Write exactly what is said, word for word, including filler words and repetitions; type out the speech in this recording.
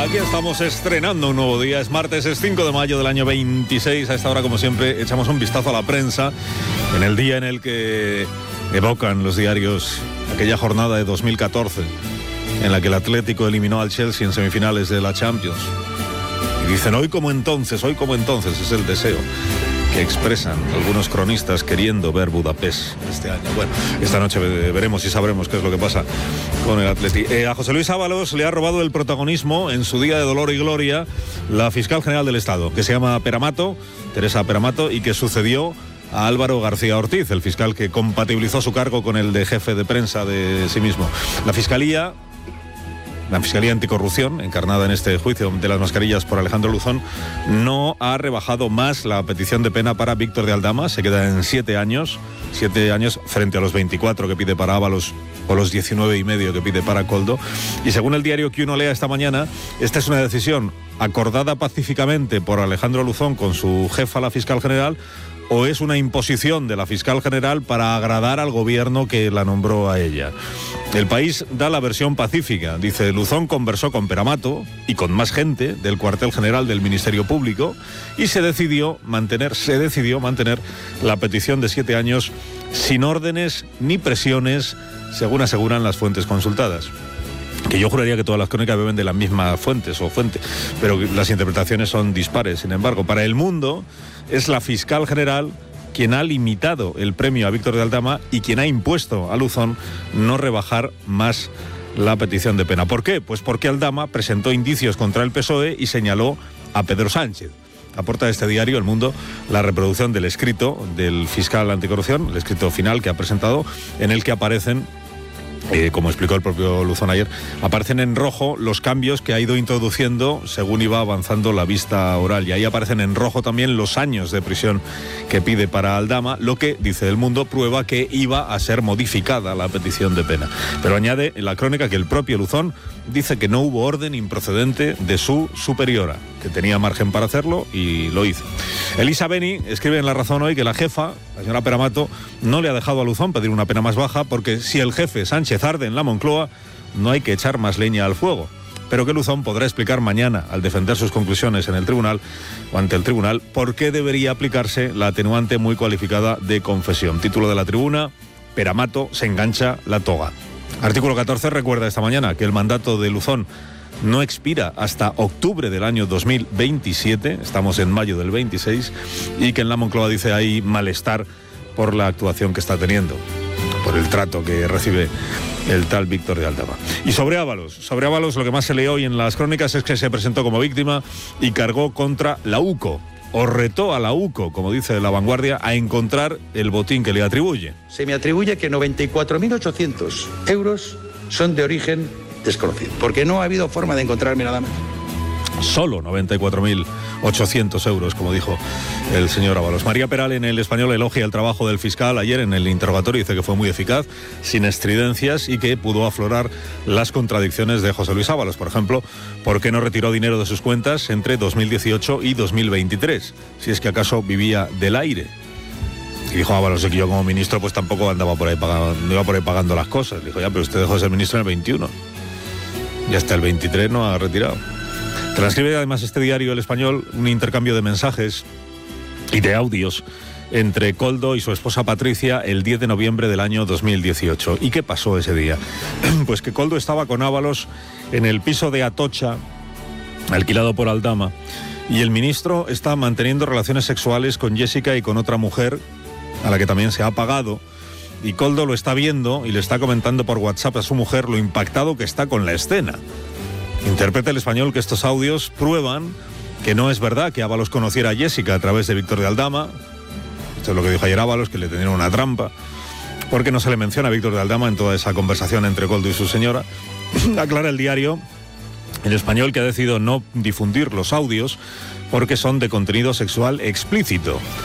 Aquí estamos estrenando un nuevo día, es martes, es cinco de mayo del año veintiséis. A esta hora, como siempre, echamos un vistazo a la prensa en el día en el que evocan los diarios aquella jornada de dos mil catorce en la que el Atlético eliminó al Chelsea en semifinales de la Champions. Y dicen, hoy como entonces, hoy como entonces, es el deseo que expresan algunos cronistas queriendo ver Budapest este año. Bueno, esta noche veremos y sabremos qué es lo que pasa con el Atleti. Eh, a José Luis Ábalos le ha robado el protagonismo en su día de dolor y gloria la fiscal general del Estado, que se llama Peramato, Teresa Peramato, y que sucedió a Álvaro García Ortiz, el fiscal que compatibilizó su cargo con el de jefe de prensa de sí mismo. La Fiscalía... La Fiscalía Anticorrupción, encarnada en este juicio de las mascarillas por Alejandro Luzón, no ha rebajado más la petición de pena para Víctor de Aldama. Se queda en siete años, siete años frente a los veinticuatro que pide para Ábalos o los diecinueve y medio que pide para Koldo. Y según el diario que uno lea esta mañana, esta es una decisión acordada pacíficamente por Alejandro Luzón con su jefa, la fiscal general, o es una imposición de la fiscal general para agradar al gobierno que la nombró a ella. El País da la versión pacífica. Dice, Luzón conversó con Peramato y con más gente del cuartel general del Ministerio Público y se decidió mantener, se decidió mantener la petición de siete años sin órdenes ni presiones, según aseguran las fuentes consultadas. Que yo juraría que todas las crónicas beben de las mismas fuentes o fuente, pero las interpretaciones son dispares. Sin embargo, para El Mundo es la fiscal general quien ha limitado el premio a Víctor de Aldama y quien ha impuesto a Luzón no rebajar más la petición de pena. ¿Por qué? Pues porque Aldama presentó indicios contra el P S O E y señaló a Pedro Sánchez. Aporta este diario, El Mundo, la reproducción del escrito del fiscal anticorrupción, el escrito final que ha presentado, en el que aparecen, Eh, como explicó el propio Luzón ayer, aparecen en rojo los cambios que ha ido introduciendo según iba avanzando la vista oral. Y ahí aparecen en rojo también los años de prisión que pide para Aldama, lo que, dice El Mundo, prueba que iba a ser modificada la petición de pena. Pero añade en la crónica que el propio Luzón dice que no hubo orden improcedente de su superiora, que tenía margen para hacerlo y lo hizo. Elisa Beni escribe en La Razón hoy que la jefa, la señora Peramato, no le ha dejado a Luzón pedir una pena más baja porque si el jefe Sánchez arde en la Moncloa, no hay que echar más leña al fuego. Pero que Luzón podrá explicar mañana, al defender sus conclusiones en el tribunal o ante el tribunal, por qué debería aplicarse la atenuante muy cualificada de confesión. Título de la Tribuna, Peramato se engancha la toga. Artículo catorce recuerda esta mañana que el mandato de Luzón no expira hasta octubre del año dos mil veintisiete, estamos en mayo del veintiséis, y que en la Moncloa dice hay malestar por la actuación que está teniendo, por el trato que recibe el tal Víctor de Aldama. Y sobre Ábalos, sobre Ábalos lo que más se lee hoy en las crónicas es que se presentó como víctima y cargó contra la UCO, o retó a la UCO, como dice La Vanguardia, a encontrar el botín que le atribuye. Se me atribuye que noventa y cuatro mil ochocientos euros son de origen desconocido, porque no ha habido forma de encontrarme nada más. Solo noventa y cuatro mil ochocientos euros, como dijo el señor Ábalos. María Peral en El Español elogia el trabajo del fiscal ayer en el interrogatorio, dice que fue muy eficaz, sin estridencias y que pudo aflorar las contradicciones de José Luis Ábalos. Por ejemplo, ¿por qué no retiró dinero de sus cuentas entre dos mil dieciocho y dos mil veintitrés? Si es que acaso vivía del aire. Y dijo Ábalos que yo como ministro pues tampoco andaba por ahí pagando, no iba por ahí pagando las cosas. Dijo, ya, pero usted dejó de ser ministro en el veintiuno. Y hasta el veintitrés no ha retirado. Transcribe además este diario El Español un intercambio de mensajes y de audios entre Koldo y su esposa Patricia el diez de noviembre del año dos mil dieciocho. ¿Y qué pasó ese día? Pues que Koldo estaba con Ábalos en el piso de Atocha, alquilado por Aldama, y el ministro está manteniendo relaciones sexuales con Jessica y con otra mujer a la que también se ha pagado, y Koldo lo está viendo y le está comentando por WhatsApp a su mujer lo impactado que está con la escena. Interpreta El Español que estos audios prueban que no es verdad que Ábalos conociera a Jessica a través de Víctor de Aldama. Esto es lo que dijo ayer Ábalos, que le tenían una trampa, porque no se le menciona a Víctor de Aldama en toda esa conversación entre Koldo y su señora. Aclara el diario El Español que ha decidido no difundir los audios porque son de contenido sexual explícito.